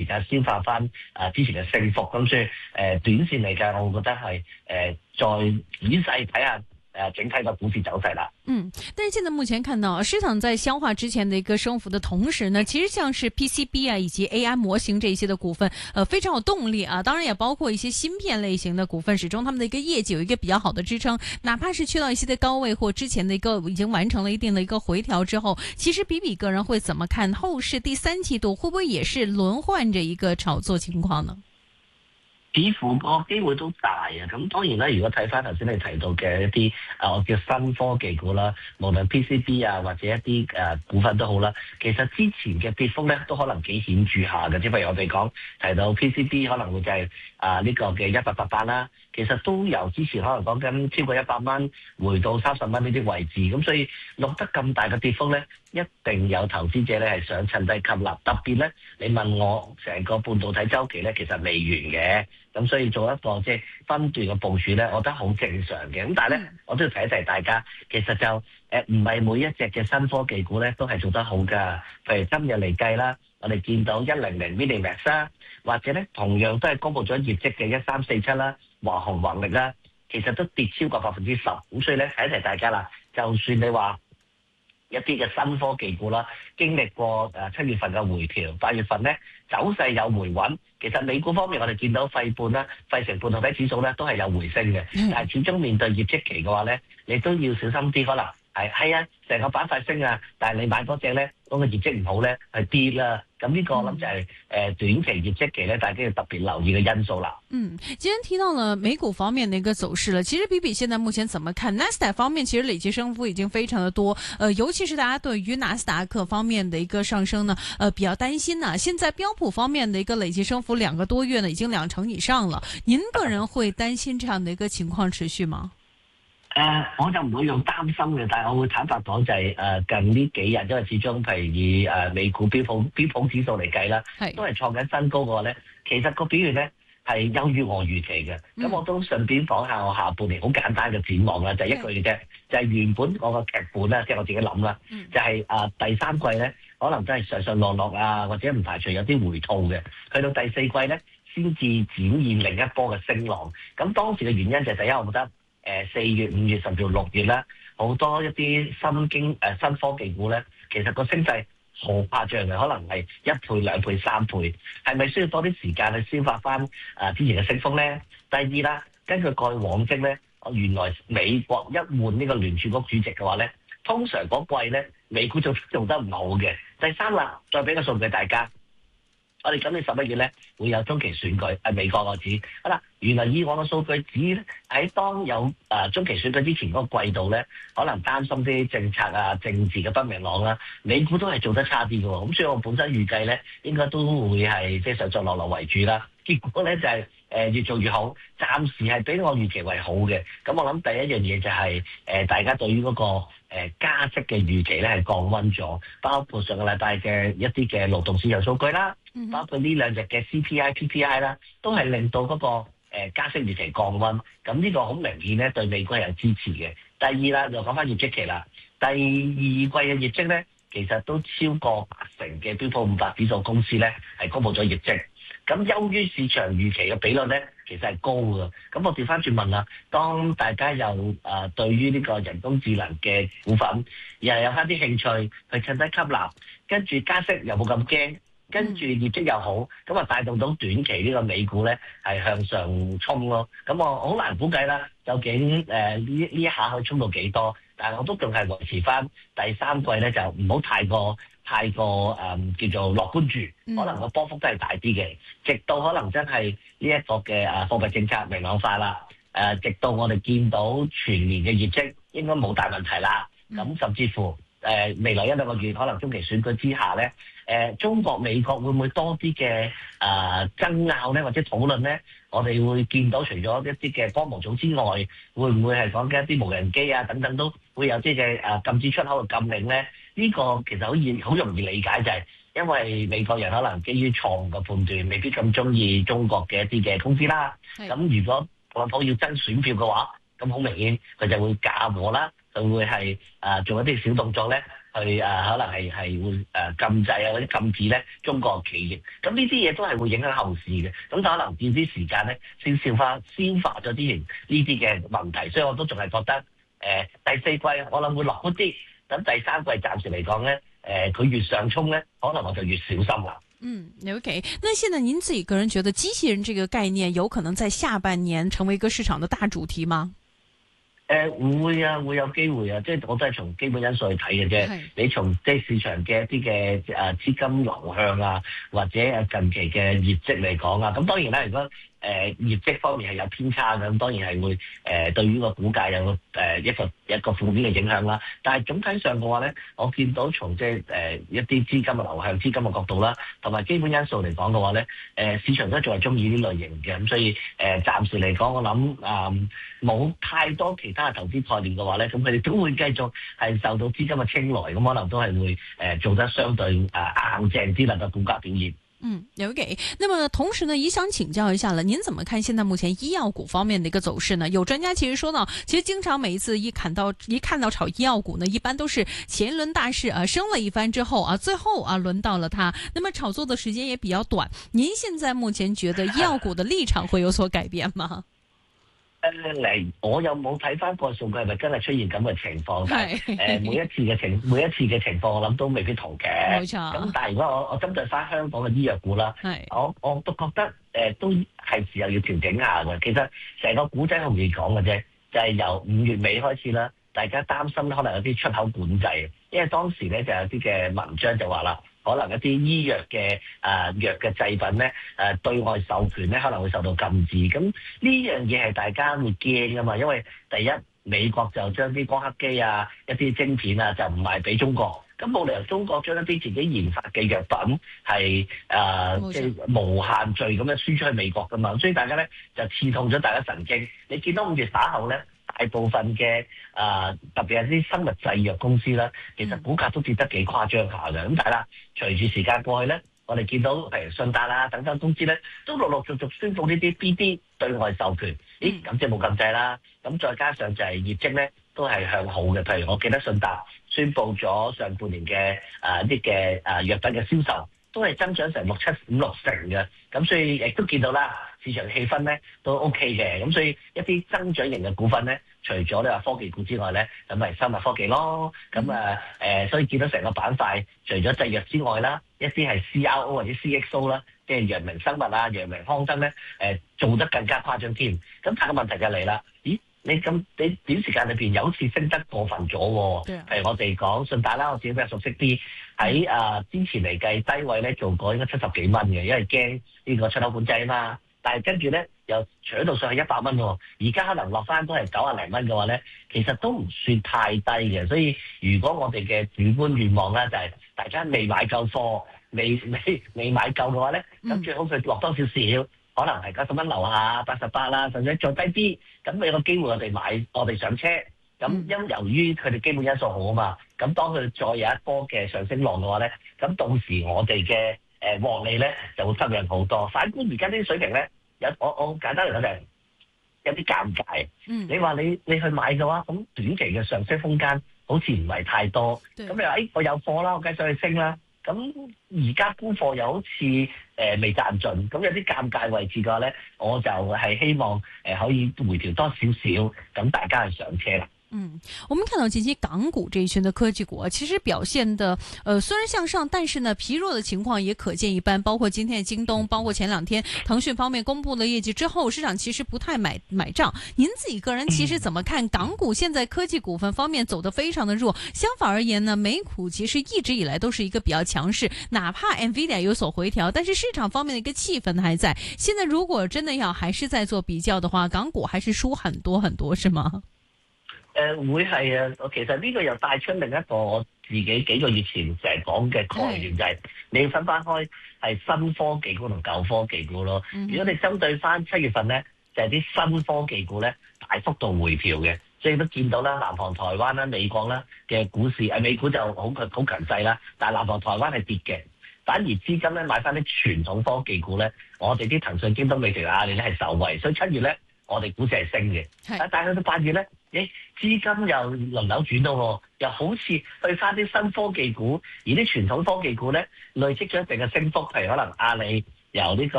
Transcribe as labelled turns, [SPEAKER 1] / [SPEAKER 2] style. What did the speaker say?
[SPEAKER 1] 間消化翻之前嘅升幅，咁所以短線嚟計，我會覺得係再仔細睇下整體嘅股市走勢啦。
[SPEAKER 2] 但是現在目前看到市場在消化之前的一個升幅的同時呢，其實像是 PCB 啊以及 AI 模型這些的股份，非常有動力啊。當然也包括一些芯片類型的股份，始終他們的一個業績有一個比較好的支撐，哪怕是去到一些的高位或之前的一個已經完成了一定的一個回調之後，其實比個人會怎麼看後市第三季度會不會也是輪換着一個炒作情況呢？
[SPEAKER 1] 似乎個機會都大啊！咁當然啦，如果睇翻頭先你提到嘅一啲我叫新科技股啦，無論 PCB 啊或者一啲股份都好啦，其實之前嘅跌幅咧都可能幾顯著下嘅。即係譬如我哋講提到 PCB 可能會就係呢個嘅1888啦，其實都由之前可能講緊超過100蚊回到30蚊呢啲位置，咁所以錄得咁大嘅跌幅咧，一定有投資者咧係想趁低吸納。特別咧，你問我成個半導體周期咧，其實未完嘅。咁所以做一個即係分段嘅部署咧，我覺得好正常嘅。咁但係咧，我都要提一提大家，其實就唔係每一隻嘅新科技股咧都係做得好㗎。譬如今日嚟計啦，我哋見到100 Minimax 啦，或者咧同樣都係公布咗業績嘅1347啦、華虹宏力啦，其實都跌超過10%。咁所以咧提一提大家啦，就算你話一啲嘅新科技股啦，經歷過7月份嘅回調，8月份咧走勢有回穩。其實美股方面，我哋見到費城半導體指數咧都係有回升嘅，但係始終面對業績期嘅話咧，你都要小心啲，可能係啊，成個板塊升啊，但係你買嗰隻咧，嗰個業績唔好咧，係跌啦。咁呢個我諗就係短期業績期咧，大家要特別留意嘅因素啦。
[SPEAKER 2] 既然提到了美股方面的一個走勢了，其實比現在目前怎麼看納斯達克方面，其實累積升幅已經非常的多。尤其是大家對於納斯達克方面的一個上升呢，比較擔心呢。現在標普方面的一個累積升幅2個多月呢，已經2成以上了。您個人會擔心這樣的一個情況持續嗎？
[SPEAKER 1] 我就唔會用擔心嘅，但係我會坦白講就係近呢幾日，因為始終譬如以美股標普指數嚟計啦，都係創緊新高嘅話咧，其實個表現咧係優於我預期嘅。咁我都順便講下我下半年好簡單嘅展望啦，就係一句嘅啫，就係原本我個劇本啦，即係我自己諗啦，就係第三季咧可能真係上上落落啊，或者唔排除有啲回吐嘅，去到第四季咧先至展現另一波嘅升浪。咁當時嘅原因就係第一，我覺得4月、5月甚至6月啦，好多一啲新科技股咧，其實個升勢好誇張嘅，可能係1倍、2倍、3倍，係咪需要多啲時間去消化翻之前嘅升幅咧？第二啦，根據過去往績咧，原來美國一換呢個聯儲局主席嘅話咧，通常嗰季咧美股做得唔好嘅。第三啦，再俾個數據大家。我哋今年11月咧會有中期選舉，美國個指好啦。原來以往嘅數據指喺當有中期選舉之前嗰個季度咧，可能擔心啲政策啊、政治嘅不明朗啦，美股都係做得差啲嘅喎。咁所以我本身預計咧，應該都會係即係上上落落為主啦。結果咧就係越做越好，暫時係比我預期為好嘅。咁我諗第一樣嘢就係大家對於嗰個加息嘅預期咧係降溫咗，包括上個禮拜嘅一啲嘅勞動市場數據啦，包括呢兩隻嘅 CPI、PPI 啦，都係令到嗰個加息預期降溫。咁呢個好明顯咧對美國係有支持嘅。第二啦，就講翻業績期啦，第二季嘅業績咧，其實都超過80%嘅標普500指數公司咧係公布咗業績。咁優於市場預期嘅比率咧，其實係高嘅。咁我調翻轉問啦，當大家有對於呢個人工智能嘅股份，又有翻啲興趣去趁低吸納，跟住加息又冇咁驚，跟住業績又好，咁啊帶動到短期呢個美股咧係向上衝咯。咁我好難估計啦，究竟呢一下可以衝到幾多？但係我都仲係維持翻第三季咧，就唔好太過叫做樂觀住，可能個波幅都係大啲嘅，直到可能真係呢一個嘅貨幣政策明朗化啦，直到我哋見到全年嘅業績應該冇大問題啦，咁甚至乎未來1、2個月可能中期選舉之下咧，中國美國會唔會多啲嘅爭拗咧，或者討論咧？我哋會見到除咗一啲嘅光模組之外，會唔會係講緊一啲無人機啊等等都會有啲嘅禁止出口嘅禁令咧？呢個其實好容易理解，就係因為美國人可能基於錯誤嘅判斷，未必咁中意中國嘅一啲嘅公司啦。咁如果特朗普要爭選票嘅話，咁好明顯佢就會嫁禍啦，就會係做一啲小動作咧， 可能係會禁制啊或者禁止咧中國企業，咁呢啲嘢都係會影響後市嘅。咁可能要啲時間咧先消化咗呢啲嘅問題，所以我都仲係覺得第四季我諗會落啲，咁第三季暫時嚟講咧，佢越上衝咧，可能我就越小心啦。
[SPEAKER 2] OK。那現在您自己個人覺得機器人這個概念有可能在下半年成為一個市場的大主題嗎？
[SPEAKER 1] 會啊，會有機會啊，即係我都係從基本因素去睇嘅啫。你從即係市場嘅一啲嘅資金流向啊，或者近期嘅業績嚟講啊，咁當然啦，如果業績方面係有偏差嘅，咁當然係會對於個股價有一個負面嘅影響啦。但係總體上嘅話咧，我見到從即係一啲資金嘅流向、資金嘅角度啦，同埋基本因素嚟講嘅話咧，市場都仲係中意呢類型嘅，咁所以暫時嚟講，我諗冇太多其他投資概念嘅話咧，咁佢哋都會繼續係受到資金嘅青睞，咁可能都係會做得相對硬淨啲啦個股價表現。
[SPEAKER 2] OK。那麼同時呢，也想請教一下了，您怎麼看現在目前醫藥股方面的一個走勢呢？有專家其實說到，其實經常每一次一看到炒醫藥股呢，一般都是前一輪大勢升了一番之後最後輪到了它，那麼炒作的時間也比較短。您現在目前覺得醫藥股的立場會有所改變嗎？
[SPEAKER 1] 我又冇睇翻個數據係咪真係出現咁嘅情況，但係每一次嘅情況，我諗都未必同嘅。冇錯。咁但係如果我針對翻香港嘅醫藥股啦，我都覺得都係時候要調整下嘅。其實成個古仔好容易講嘅啫，就係由5月尾開始啦，大家擔心可能有啲出口管制，因為當時咧就有啲嘅文章就話啦，可能一啲醫藥嘅藥嘅製品咧對外授權咧可能會受到禁止，咁呢樣嘢係大家會驚噶嘛，因為第一美國就將啲光刻機啊一啲晶片啊就唔賣俾中國，咁冇理由中國將一啲自己研發嘅藥品係即係無限序咁樣輸出去美國噶嘛，所以大家咧就刺痛咗大家神經。你見到5月打後咧，大部分嘅特別係啲生物製藥公司啦，其實股價都跌得幾誇張下嘅。咁但係啦，隨住時間過去咧，我哋見到譬如信達啦等等公司咧，都陸陸續續宣布呢啲 BD 對外授權。咦，咁即係冇禁制啦。咁再加上就係業績咧都係向好嘅。譬如我記得信達宣布咗上半年嘅一啲嘅藥品嘅銷售都係增長成5、6成嘅。咁所以亦都見到啦，市場氣氛咧都 OK 嘅。咁所以一啲增長型嘅股份咧，除咗你話科技股之外咧，咁咪生物科技咯。咁所以見到成個板塊，除咗製藥之外啦，一啲係 CRO 或者 CXO 啦，即係陽明生物啊、陽明康生咧，做得更加誇張添。咁但係個問題就嚟啦，咦？你短時間裏邊有好似升得過分咗喎。譬如我哋講順帶啦，我自己比較熟悉啲，喺之前嚟計低位咧做過應該70幾蚊嘅，因為驚呢個出口管制啊嘛。但係跟住咧又除到上去100蚊喎，而家可能落翻都係90零蚊嘅話咧，其實都唔算太低嘅。所以如果我哋嘅主觀願望咧，就係大家未買夠貨，未買夠嘅話咧，咁最好佢落多少少。可能係90蚊樓下88啦，甚至再低啲，咁有個機會我哋上車。咁由於佢哋基本因素好啊嘛，咁當佢再有一波嘅上升浪嘅話咧，咁到時我哋嘅獲利咧就會吸引好多。反觀而家呢啲水平咧，我簡單嚟講就係有啲尷尬。你話你去買嘅話，咁短期嘅上升空間好似唔係太多。咁你話我有貨啦，我梗係想去升啦。咁而家沽貨又好似未賺盡，咁有啲尷尬位置嘅話咧，我就係希望可以回調多少少，咁大家去上車啦。
[SPEAKER 2] 我們看到近期港股這一群的科技股其實表現的雖然向上，但是呢疲弱的情況也可見一斑。包括今天的京東，包括前2天騰訊方面公布了業績之後，市場其實不太買賬。您自己個人其實怎麼看港股現在科技股份方面走得非常的弱？相反而言呢，美股其實一直以來都是一個比較強勢，哪怕 NVIDIA 有所回調，但是市場方面的一個氣氛還在。現在如果真的要還是在做比較的話，港股還是輸很多很多，是嗎？
[SPEAKER 1] 會係啊！其實呢個又帶出另一個我自己幾個月前成日講嘅概念，就係你要分翻開係新科技股同舊科技股咯。如果你針對翻7月份咧，就係啲新科技股咧大幅度回調嘅，所以都見到啦，南韓、台灣啦、美國啦嘅股市，美股就好強勢啦，但係南韓、台灣係跌嘅，反而資金咧買翻啲傳統科技股咧，我哋啲騰訊、京東、美團、阿里咧係受惠，所以7月咧我哋股市係升嘅，但係去到8月咧。 資金又輪流轉到喎，又好似去翻啲新科技股，而啲傳統科技股咧累積咗一定嘅升幅，譬如可能阿里由呢個